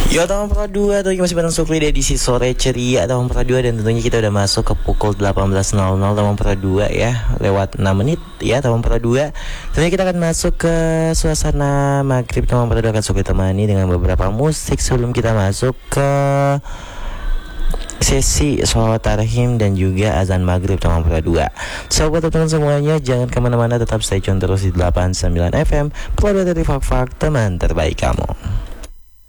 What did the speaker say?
Yo teman Pro 2, tentunya masih bareng Sukri di edisi sore ceria teman Pro 2. Dan tentunya kita udah masuk ke pukul 18.00 teman Pro 2 ya. Lewat 6 menit ya teman Pro 2. Tentunya kita akan masuk ke suasana maghrib teman Pro 2. Akan Sukri temani dengan beberapa musik sebelum kita masuk ke sesi sholawat tarhim dan juga azan maghrib teman Pro 2. Sobat teman semuanya, jangan kemana-mana, tetap stay tune terus di 89 FM Pro 2 dari Fak teman terbaik kamu.